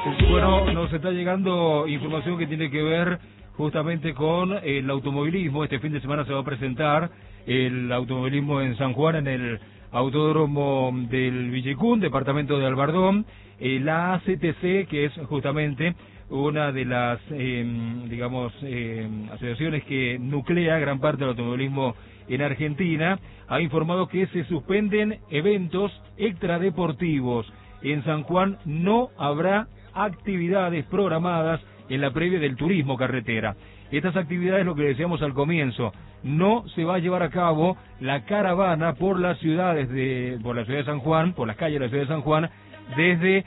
Bueno, nos está llegando información que tiene que ver justamente con el automovilismo. Este fin de semana se va a presentar el automovilismo en San Juan, en el Autódromo del Villicún, departamento de Albardón. La ACTC, que es justamente una de las, asociaciones que nuclea gran parte del automovilismo en Argentina, ha informado que se suspenden eventos extradeportivos. En San Juan no habrá actividades programadas en la previa del turismo carretera. Estas actividades, lo que decíamos al comienzo, no se va a llevar a cabo la caravana por las ciudades por la ciudad de San Juan, por las calles de la ciudad de San Juan, desde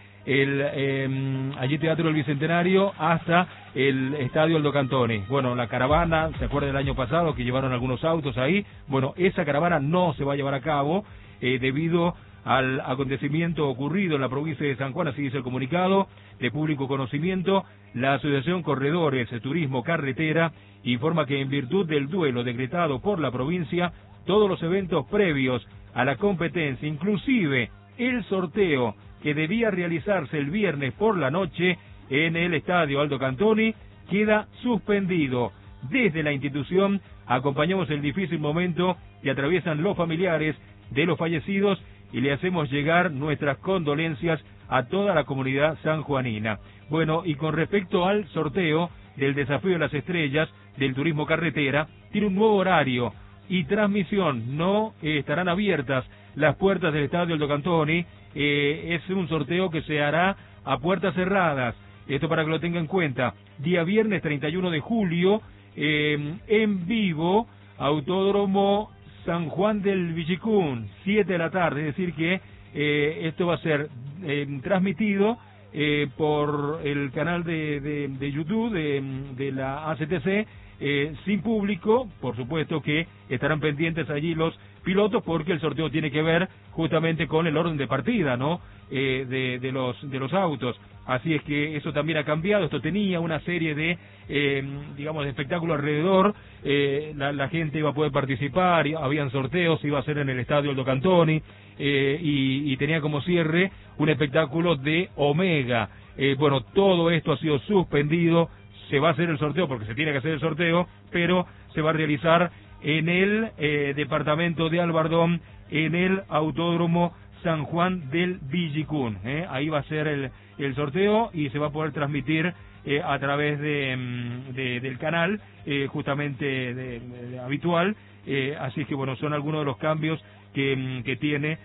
el allí Teatro del Bicentenario hasta el Estadio Aldo Cantoni. Bueno, la caravana, ¿se acuerda del año pasado que llevaron algunos autos ahí? Bueno, esa caravana no se va a llevar a cabo debido al acontecimiento ocurrido en la provincia de San Juan, así dice el comunicado de público conocimiento. La Asociación Corredores Turismo Carretera informa que en virtud del duelo decretado por la provincia, todos los eventos previos a la competencia, inclusive el sorteo que debía realizarse el viernes por la noche en el Estadio Aldo Cantoni, queda suspendido. Desde la institución acompañamos el difícil momento que atraviesan los familiares de los fallecidos y le hacemos llegar nuestras condolencias a toda la comunidad sanjuanina. Bueno, y con respecto al sorteo del Desafío de las Estrellas del Turismo Carretera, tiene un nuevo horario y transmisión. No estarán abiertas las puertas del Estadio Aldo Cantoni. Es un sorteo que se hará a puertas cerradas. Esto para que lo tenga en cuenta. Día viernes 31 de julio, en vivo, Autódromo San Juan del Villicún, 7 de la tarde, es decir que esto va a ser transmitido por el canal de YouTube de la ACTC, sin público. Por supuesto que estarán pendientes allí los pilotos porque el sorteo tiene que ver justamente con el orden de partida, ¿no? De los autos. Así es que eso también ha cambiado. Esto tenía una serie de, de espectáculos alrededor. La gente iba a poder participar, habían sorteos, iba a ser en el Estadio Aldo Cantoni, y tenía como cierre un espectáculo de Omega. Bueno, todo esto ha sido suspendido. Se va a hacer el sorteo porque se tiene que hacer el sorteo, pero se va a realizar en el departamento de Albardón, en el Autódromo San Juan del Villicún. Ahí va a ser el sorteo y se va a poder transmitir a través del canal justamente habitual. Así que bueno, son algunos de los cambios que tiene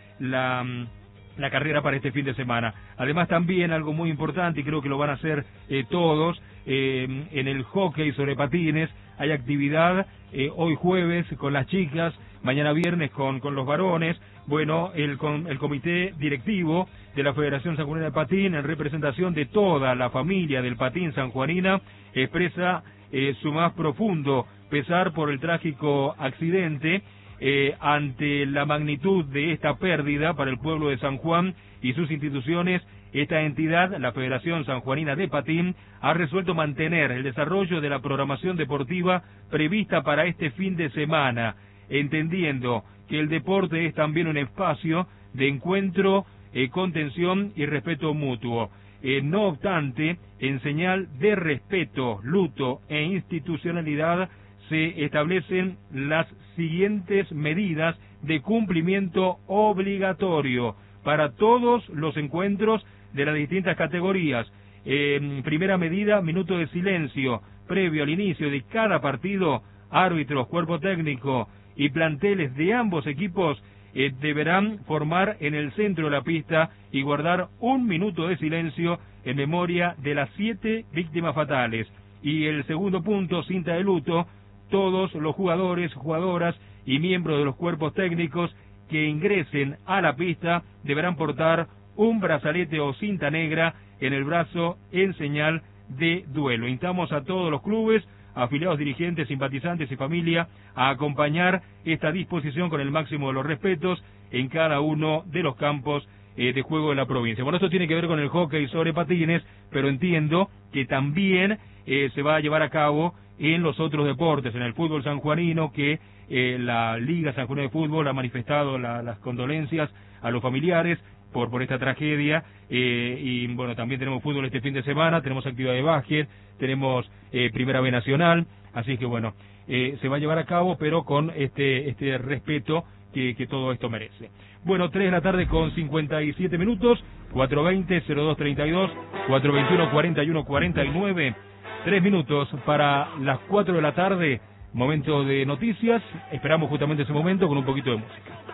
la carrera para este fin de semana. Además también algo muy importante, y creo que lo van a hacer todos, en el hockey sobre patines hay actividad hoy jueves con las chicas, mañana viernes con los varones. Bueno, el comité directivo de la Federación Sanjuanina de Patín, en representación de toda la familia del patín sanjuanina, expresa su más profundo pesar por el trágico accidente. Ante la magnitud de esta pérdida para el pueblo de San Juan y sus instituciones, esta entidad, la Federación Sanjuanina de Patín, ha resuelto mantener el desarrollo de la programación deportiva prevista para este fin de semana, entendiendo que el deporte es también un espacio de encuentro, contención y respeto mutuo. No obstante, en señal de respeto, luto e institucionalidad, se establecen las siguientes medidas de cumplimiento obligatorio para todos los encuentros de las distintas categorías. Primera medida, minuto de silencio previo al inicio de cada partido. Árbitros, cuerpo técnico y planteles de ambos equipos deberán formar en el centro de la pista y guardar un minuto de silencio en memoria de las 7 víctimas fatales. Y el segundo punto, cinta de luto. Todos los jugadores, jugadoras y miembros de los cuerpos técnicos que ingresen a la pista deberán portar un brazalete o cinta negra en el brazo en señal de duelo. Instamos a todos los clubes, afiliados, dirigentes, simpatizantes y familia a acompañar esta disposición con el máximo de los respetos en cada uno de los campos de juego de la provincia. Bueno, esto tiene que ver con el hockey sobre patines, pero entiendo que también se va a llevar a cabo en los otros deportes, en el fútbol sanjuanino, que la Liga Sanjuanina de Fútbol ha manifestado las condolencias a los familiares por esta tragedia, y bueno, también tenemos fútbol este fin de semana, tenemos actividad de básquet, tenemos Primera B Nacional, así que bueno, se va a llevar a cabo, pero con este respeto que todo esto merece. Bueno, 3 de la tarde con 57 minutos, 420-0232, 421-4149, 3 minutos para las 4 de la tarde, momento de noticias, esperamos justamente ese momento con un poquito de música.